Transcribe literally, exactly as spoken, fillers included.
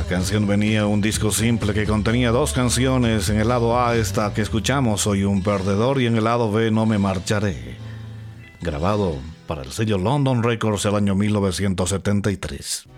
canción venía en un disco simple que contenía dos canciones. En el lado A, esta que escuchamos, Soy un perdedor, y en el lado B, No me marcharé, grabado para el sello London Records el año mil novecientos setenta y tres.